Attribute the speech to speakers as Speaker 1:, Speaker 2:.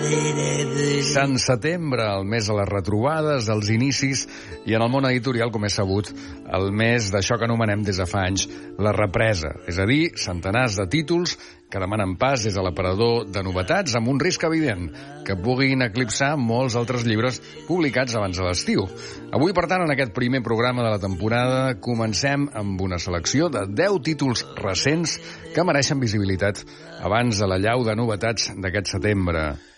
Speaker 1: Sant Setembre, el mes de les retrobades, dels inicis, i en el món editorial, com és sabut, el mes d'això que anomenem des de fa anys la represa, és a dir, centenars de títols que demanen pas des de l'aparador de novetats amb un risc evident, que puguin eclipsar molts altres llibres publicats abans de l'estiu. Avui, per tant, en aquest primer programa de la temporada, comencem amb una selecció de 10 títols recents que mereixen visibilitat abans de la llau de novetats d'aquest setembre.